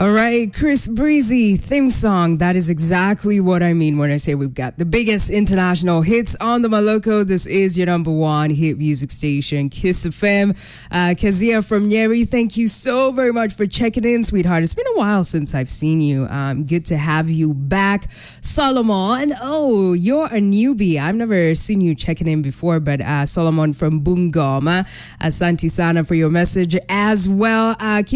All right, Chris Breezy theme song. That is exactly what I mean when I say we've got the biggest international hits on the Maloko. This is your number one hit music station, Kiss FM. Kezia from Nyeri, thank you so very much for checking in, sweetheart. It's been a while since I've seen you. Good to have you back. Solomon, oh, you're a newbie. I've never seen you checking in before, but Solomon from Bungoma. Asante Sana for your message as well. Keep